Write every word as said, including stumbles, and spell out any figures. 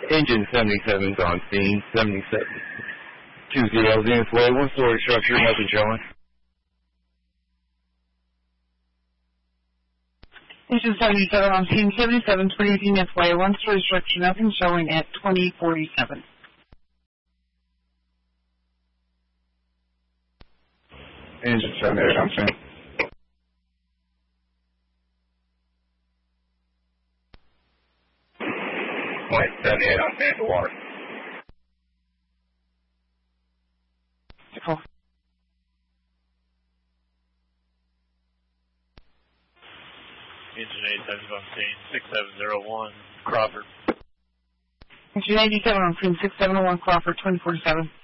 Engine seventy-seven's on scene, seventy-seven. Two zeros in its way, one story structure, nothing showing. Engine seventy-seven on scene, seventy-seven, twenty units way, one story structure, nothing showing at twenty forty-seven. Engine seventy-eight on scene. Point seventy-eight on scene to water. Cool. Engine eighty-seven on scene, six seven zero one, Crawford. Engine eighty-seven on scene, six seven zero one, Crawford, twenty forty-seven.